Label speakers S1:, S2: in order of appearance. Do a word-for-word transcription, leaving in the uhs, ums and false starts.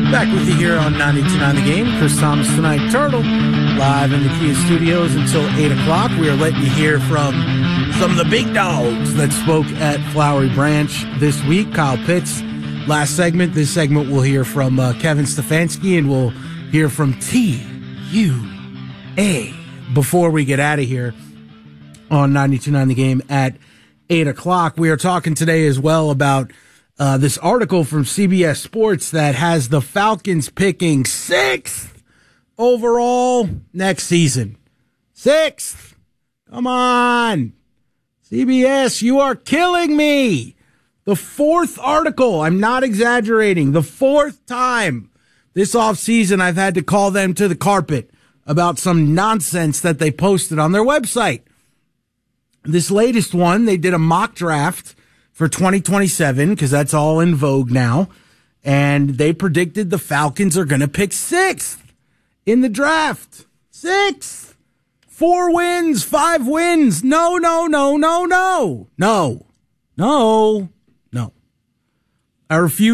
S1: Back with you here on ninety-two point nine The Game. Chris Thomas tonight, Turtle, live in the Kia Studios until eight o'clock. We are letting you hear from some of the big dogs that spoke at Flowery Branch this week. Kyle Pitts, last segment. This segment we'll hear from uh, Kevin Stefanski, and we'll hear from T U A before we get out of here on ninety-two point nine The Game at eight o'clock. We are talking today as well about Uh, this article from C B S Sports that has the Falcons picking sixth overall next season. Sixth. Come on. C B S, you are killing me. The fourth article. I'm not exaggerating. The fourth time this offseason I've had to call them to the carpet about some nonsense that they posted on their website. This latest one, they did a mock draft for twenty twenty-seven, because that's all in vogue now. And they predicted the Falcons are going to pick sixth in the draft. Sixth. Four wins, five wins. No, no, no, no, no. No. No. No. I refuse.